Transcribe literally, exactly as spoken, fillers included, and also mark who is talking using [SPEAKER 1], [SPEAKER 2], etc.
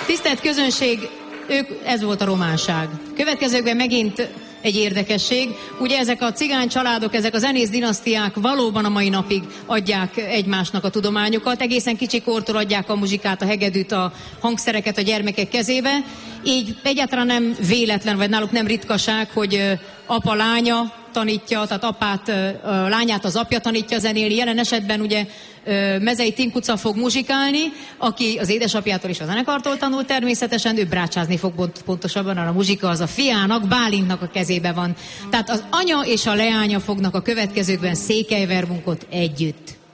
[SPEAKER 1] Tisztelt közönség, ők, ez volt a románság. Következőkben megint egy érdekesség. Ugye ezek a cigány családok, ezek a zenész dinasztiák valóban a mai napig adják egymásnak a tudományokat. Egészen kicsi kortól adják a muzsikát, a hegedűt, a hangszereket a gyermekek kezébe. Így egyáltalán nem véletlen, vagy náluk nem ritkaság, hogy apa lánya tanítja, tehát apát, lányát az apja tanítja zenélni. Jelen esetben ugye Mezei Tinkuca fog muzsikálni, aki az édesapjától és a zenekartól tanult természetesen, ő brácsázni fog pontosabban, a muzsika az a fiának, Bálintnak a kezébe van. Tehát az anya és a leánya fognak a következőkben Székelyvermunkot együtt.